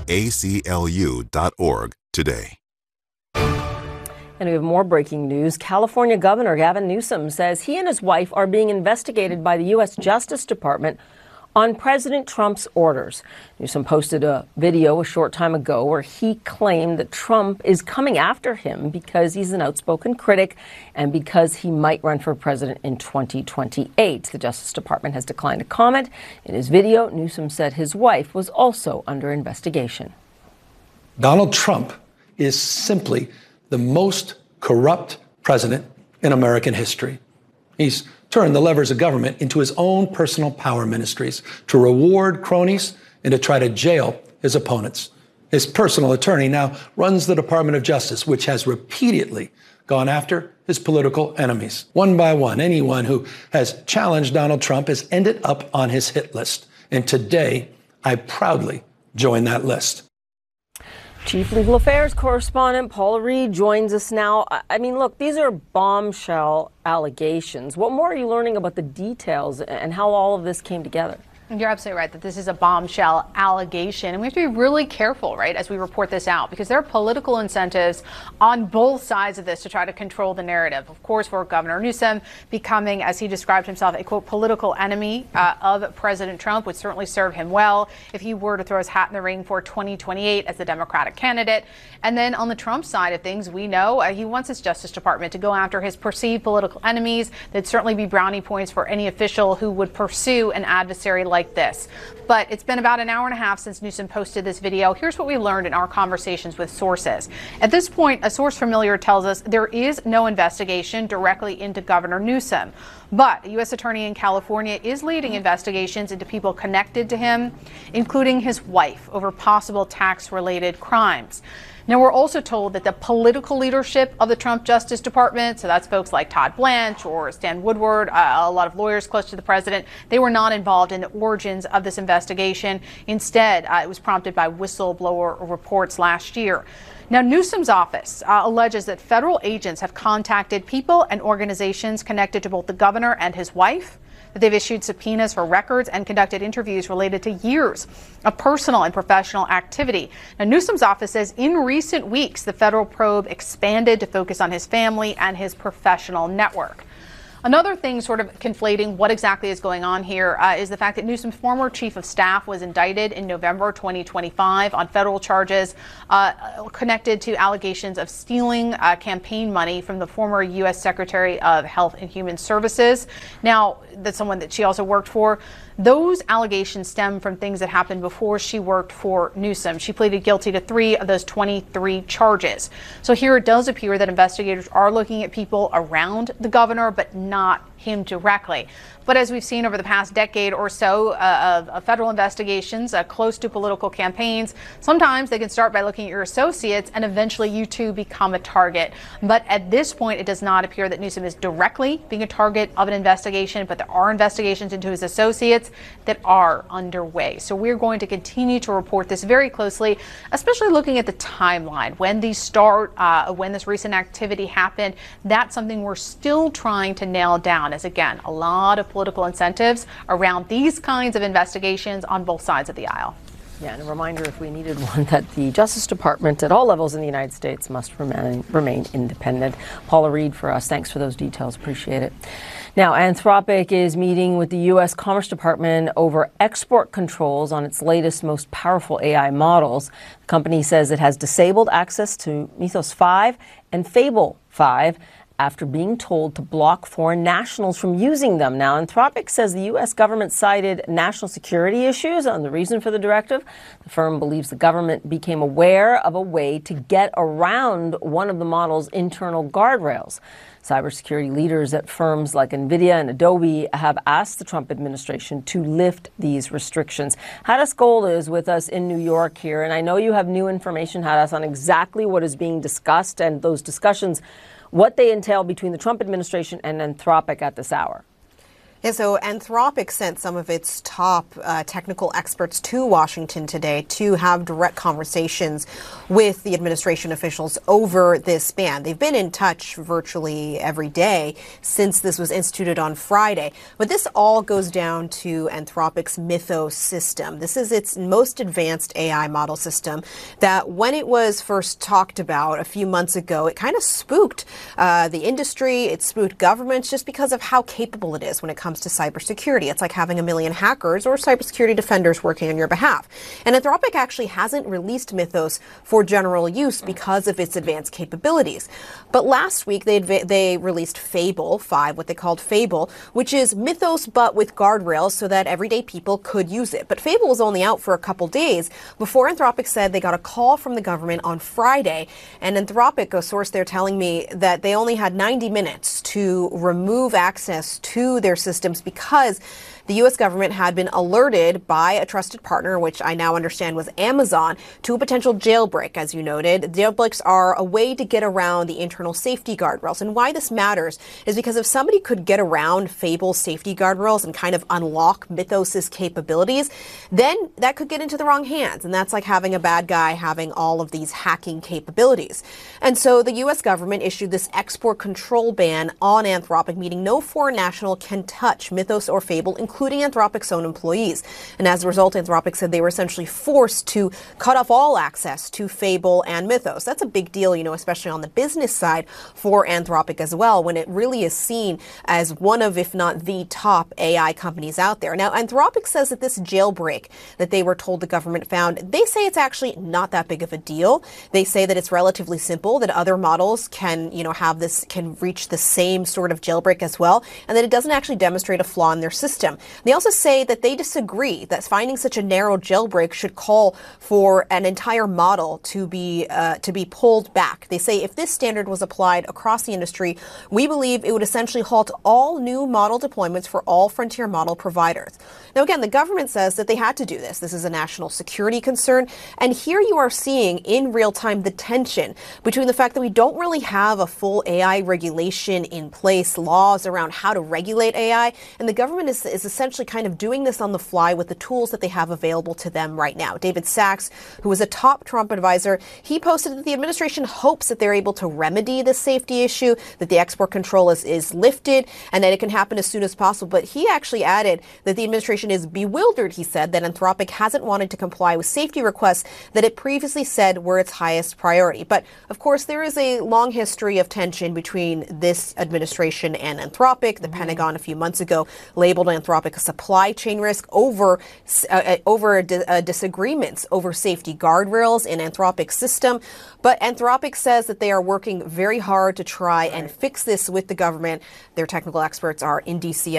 aclu.org today. And we have more breaking news. California Governor Gavin Newsom says he and his wife are being investigated by the U.S. Justice Department on President Trump's orders. Newsom posted a video a short time ago where he claimed that Trump is coming after him because he's an outspoken critic and because he might run for president in 2028. The Justice Department has declined to comment. In his video, Newsom said his wife was also under investigation. Donald Trump is simply the most corrupt president in American history. He's turned the levers of government into his own personal power ministries to reward cronies and to try to jail his opponents. His personal attorney now runs the Department of Justice, which has repeatedly gone after his political enemies. One by one, anyone who has challenged Donald Trump has ended up on his hit list. And today, I proudly join that list. Chief Legal Affairs correspondent Paula Reed joins us now. I mean, look, these are bombshell allegations. What more are you learning about the details and how all of this came together? You're absolutely right that this is a bombshell allegation, and we have to be really careful, right, as we report this out, because there are political incentives on both sides of this to try to control the narrative. Of course, for Governor Newsom becoming, as he described himself, a, quote, political enemy of President Trump would certainly serve him well if he were to throw his hat in the ring for 2028 as the Democratic candidate. And then on the Trump side of things, we know he wants his Justice Department to go after his perceived political enemies. That'd certainly be brownie points for any official who would pursue an adversary like this. But it's been about an hour and a half since Newsom posted this video. Here's what we learned in our conversations with sources. At this point, a source familiar tells us there is no investigation directly into Governor Newsom. But a U.S. attorney in California is leading investigations into people connected to him, including his wife, over possible tax-related crimes. Now, we're also told that the political leadership of the Trump Justice Department, so that's folks like Todd Blanche or Stan Woodward, a lot of lawyers close to the president, they were not involved in the origins of this investigation. Instead, it was prompted by whistleblower reports last year. Now, Newsom's office alleges that federal agents have contacted people and organizations connected to both the governor and his wife, that they've issued subpoenas for records and conducted interviews related to years of personal and professional activity. Now, Newsom's office says in recent weeks, the federal probe expanded to focus on his family and his professional network. Another thing sort of conflating what exactly is going on here is the fact that Newsom's former chief of staff was indicted in November 2025 on federal charges connected to allegations of stealing campaign money from the former U.S. Secretary of Health and Human Services. Now, that's someone that she also worked for. Those allegations stem from things that happened before she worked for Newsom. She pleaded guilty to 3 of those 23 charges. So here it does appear that investigators are looking at people around the governor, but not him directly. But as we've seen over the past decade or so of federal investigations close to political campaigns, sometimes they can start by looking at your associates and eventually you too become a target. But at this point, it does not appear that Newsom is directly being a target of an investigation, but there are investigations into his associates that are underway. So we're going to continue to report this very closely, especially looking at the timeline. When these start, when this recent activity happened, that's something we're still trying to nail down, as again, a lot of political incentives around these kinds of investigations on both sides of the aisle. Yeah, and a reminder, if we needed one, that the Justice Department at all levels in the United States must remain independent. Paula Reed for us. Thanks for those details. Appreciate it. Now, Anthropic is meeting with the U.S. Commerce Department over export controls on its latest, most powerful AI models. The company says it has disabled access to Mythos 5 and Fable 5 after being told to block foreign nationals from using them. Now, Anthropic says the U.S. government cited national security issues on the reason for the directive. The firm believes the government became aware of a way to get around one of the model's internal guardrails. Cybersecurity leaders at firms like NVIDIA and Adobe have asked the Trump administration to lift these restrictions. Hadas Gold is with us in New York here, and I know you have new information, Hadas, on exactly what is being discussed and those discussions, what they entail between the Trump administration and Anthropic at this hour. Yeah, so Anthropic sent some of its top technical experts to Washington today to have direct conversations with the administration officials over this ban. They've been in touch virtually every day since this was instituted on Friday. But this all goes down to Anthropic's Mythos system. This is its most advanced AI model system that when it was first talked about a few months ago, it kind of spooked the industry, it spooked governments just because of how capable it is when it comes to cybersecurity. It's like having a million hackers or cybersecurity defenders working on your behalf. And Anthropic actually hasn't released Mythos for general use because of its advanced capabilities. But last week they released Fable 5, what they called Fable, which is Mythos but with guardrails so that everyday people could use it. But Fable was only out for a couple days before Anthropic said they got a call from the government on Friday. And Anthropic, a source there telling me that they only had 90 minutes to remove access to their systems because the U.S. government had been alerted by a trusted partner, which I now understand was Amazon, to a potential jailbreak, as you noted. Jailbreaks are a way to get around the internal safety guardrails. And why this matters is because if somebody could get around Fable's safety guardrails and kind of unlock Mythos's capabilities, then that could get into the wrong hands. And that's like having a bad guy having all of these hacking capabilities. And so the U.S. government issued this export control ban on Anthropic, meaning no foreign national can touch Mythos or Fable, including Anthropic's own employees. And as a result, Anthropic said they were essentially forced to cut off all access to Fable and Mythos. That's a big deal, especially on the business side for Anthropic as well, when it really is seen as one of, if not the top AI companies out there. Now, Anthropic says that this jailbreak that they were told the government found, they say it's actually not that big of a deal. They say that it's relatively simple, that other models can, can reach the same sort of jailbreak as well, and that it doesn't actually demonstrate a flaw in their system. They also say that they disagree that finding such a narrow jailbreak should call for an entire model to be pulled back. They say if this standard was applied across the industry, we believe it would essentially halt all new model deployments for all frontier model providers. Now, again, the government says that they had to do this. This is a national security concern. And here you are seeing in real time the tension between the fact that we don't really have a full AI regulation in place, laws around how to regulate AI, and the government is essentially kind of doing this on the fly with the tools that they have available to them right now. David Sachs, who was a top Trump advisor, he posted that the administration hopes that they're able to remedy this safety issue, that the export control is lifted, and that it can happen as soon as possible. But he actually added that the administration is bewildered, he said, that Anthropic hasn't wanted to comply with safety requests that it previously said were its highest priority. But of course, there is a long history of tension between this administration and Anthropic. The Pentagon a few months ago labeled Anthropic a supply chain risk over disagreements over safety guardrails in Anthropic's system. But Anthropic says that they are working very hard to try and fix this with the government. Their technical experts are in D.C.